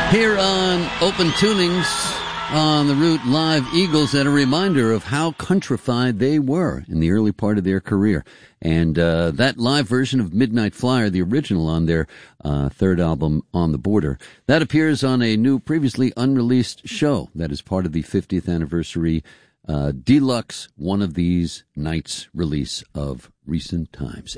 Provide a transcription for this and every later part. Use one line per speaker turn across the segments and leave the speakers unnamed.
Here on Open Tunings on the Root Live, Eagles, and a reminder of how countrified they were in the early part of their career. And that live version of Midnight Flyer, the original on their third album, On the Border, that appears on a new, previously unreleased show that is part of the 50th anniversary deluxe One of These Nights release of recent times.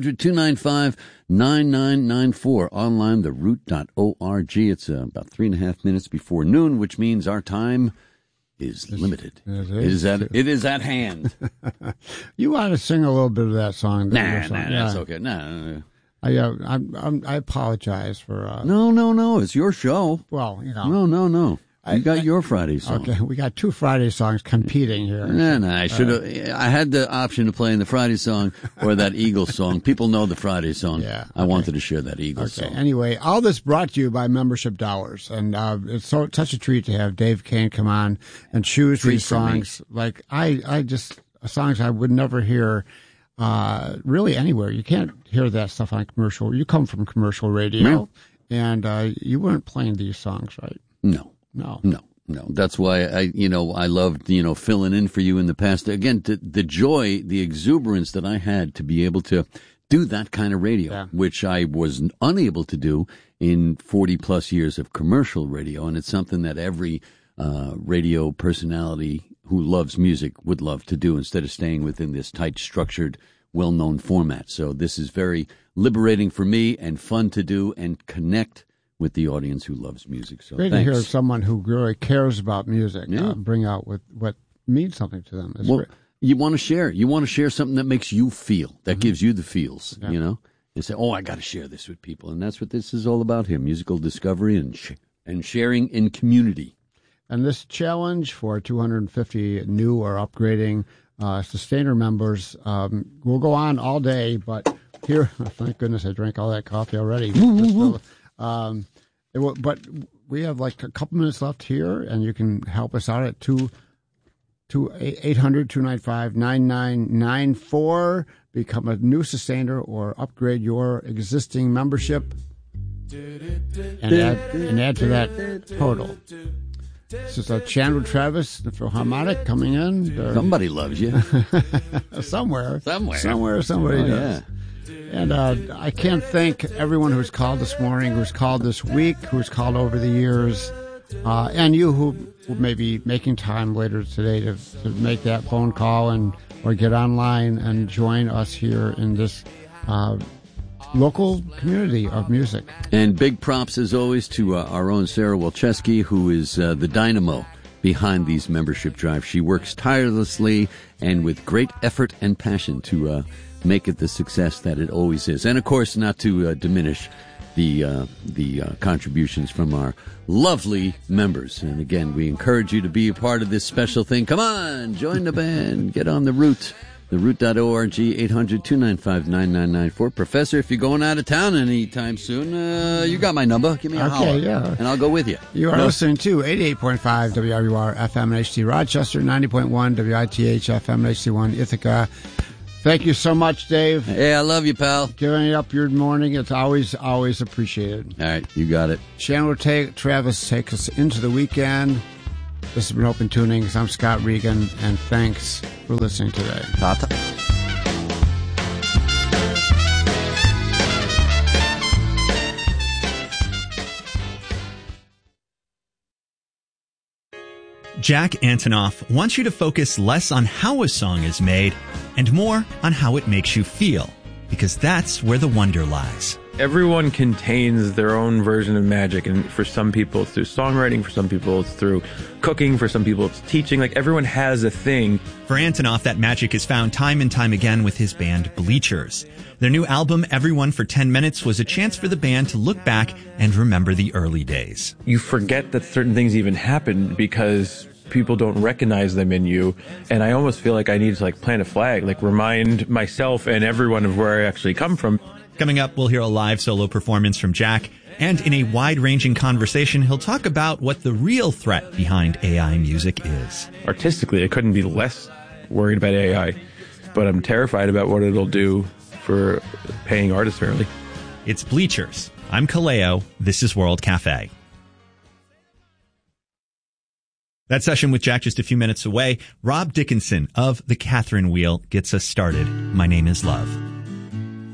800-295-9994. Online, theroot.org. It's about 3.5 minutes before noon, which means our time is limited. It is at hand.
You want to sing a little bit of that song?
That's okay. No.
I apologize for...
No. It's your show.
Well, you know.
No. You got your Friday song.
Okay, we got two Friday songs competing here.
No, I should have. I had the option of playing the Friday song or that Eagles song. People know the Friday song.
Yeah, okay.
I wanted to share that Eagles song.
Anyway, all this brought to you by membership dollars, and it's such a treat to have Dave Kane come on and choose these songs. Like I just songs I would never hear really anywhere. You can't hear that stuff on commercial. You come from commercial radio, and you weren't playing these songs, right?
No. That's why I loved, filling in for you in the past. Again, the joy, the exuberance that I had to be able to do that kind of radio, which I was unable to do in 40 plus years of commercial radio. And it's something that every radio personality who loves music would love to do instead of staying within this tight, structured, well-known format. So this is very liberating for me and fun to do and connect with the audience who loves music. So
great
thanks.
To hear someone who really cares about music bring out what means something to them. It's great.
You want to share. You want to share something that makes you feel, that gives you the feels, You say, I got to share this with people. And that's what this is all about here, musical discovery and sharing in community.
And this challenge for 250 new or upgrading Sustainer members will go on all day. But here, thank goodness I drank all that coffee already. But we have like a couple minutes left here, and you can help us out at 800-295-9994. Become a new Sustainer or upgrade your existing membership and add to that total. This is Chandler Travis, the Philharmonic, coming in.
Somebody loves you.
Somewhere.
Somebody
does. Yeah. And I can't thank everyone who's called this morning, who's called this week, who's called over the years, and you who may be making time later today to make that phone call or get online and join us here in this local community of music.
And big props, as always, to our own Sarah Walczewski, who is the dynamo behind these membership drives. She works tirelessly and with great effort and passion to make it the success that it always is. And, of course, not to diminish the contributions from our lovely members. And, again, we encourage you to be a part of this special thing. Come on, join the band. Get on the Root, theroot.org, 800-295-9994. Professor, if you're going out of town anytime soon, you got my number. Give me a holler, and I'll go with you.
You are listening to 88.5 WRUR FM and HD Rochester, 90.1 WITH FM and HD1 Ithaca. Thank you so much, Dave.
Hey, I love you, pal.
Giving up your morning. It's always appreciated.
All right, you got it.
Chandler Travis takes us into the weekend. This has been Open Tunings. I'm Scott Regan, and thanks for listening today.
Ta-ta.
Jack Antonoff wants you to focus less on how a song is made and more on how it makes you feel, because that's where the wonder lies.
Everyone contains their own version of magic, and for some people it's through songwriting, for some people it's through cooking, for some people it's teaching. Like, everyone has a thing.
For Antonoff, that magic is found time and time again with his band Bleachers. Their new album, Everyone for 10 Minutes, was a chance for the band to look back and remember the early days.
You forget that certain things even happened because people don't recognize them in you, and I almost feel like I need to plant a flag, remind myself and everyone of where I actually come from.
Coming up, we'll hear a live solo performance from Jack, and in a wide-ranging conversation, he'll talk about what the real threat behind AI music is.
Artistically, I couldn't be less worried about AI, but I'm terrified about what it'll do for paying artists fairly.
It's Bleachers. I'm Kaleo. This is World Cafe. That session with Jack just a few minutes away. Rob Dickinson of The Catherine Wheel gets us started. My Name is Love.